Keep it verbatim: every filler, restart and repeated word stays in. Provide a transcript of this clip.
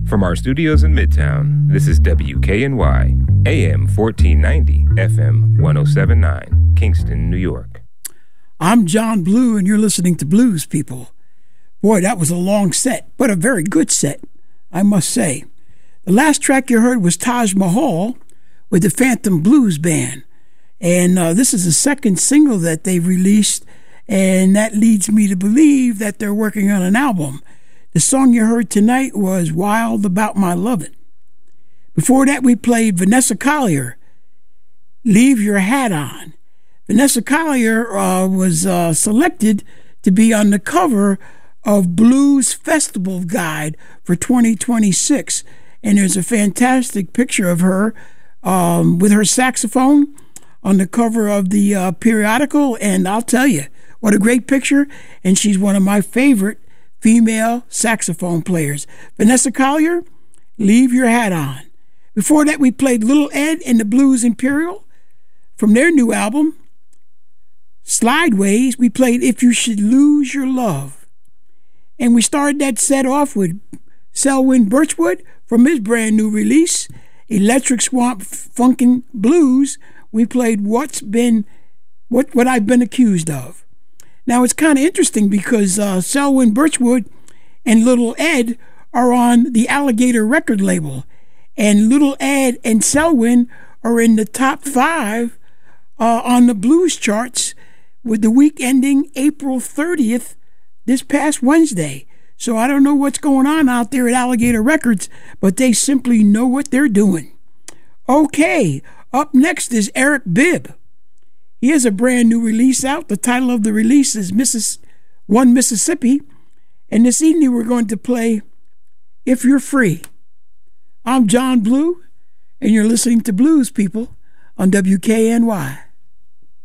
From our studios in Midtown, this is W K N Y, A M fourteen ninety, F M one oh seven point nine, Kingston, New York. I'm John Blue, and you're listening to Blues People. Boy, that was a long set, but a very good set, I must say. The last track you heard was Taj Mahal with the Phantom Blues Band. And uh, this is the second single that they've released, and that leads me to believe that they're working on an album. The song you heard tonight was Wild About My Lovin'. Before that, we played Vanessa Collier, Leave Your Hat On. Vanessa Collier uh, was uh, selected to be on the cover of Blues Festival Guide for twenty twenty-six. And there's a fantastic picture of her um, with her saxophone on the cover of the uh, periodical. And I'll tell you, what a great picture. And she's one of my favorite female saxophone players. Vanessa Collier, Leave Your Hat On. Before that, we played Little Ed and the Blues Imperial. From their new album, Slideways, we played If You Should Lose Your Love. And we started that set off with Selwyn Birchwood from his brand new release, Electric Swamp Funkin' Blues. We played What's Been, What, What I've Been Accused Of. Now, it's kind of interesting because uh, Selwyn Birchwood and Little Ed are on the Alligator record label. And Little Ed and Selwyn are in the top five uh, on the blues charts with the week ending April thirtieth, this past Wednesday. So I don't know what's going on out there at Alligator Records, but they simply know what they're doing. Okay, up next is Eric Bibb. He has a brand new release out. The title of the release is Missis- One Mississippi. And this evening we're going to play If You're Free. I'm John Blue, and you're listening to Blues People on W K N Y.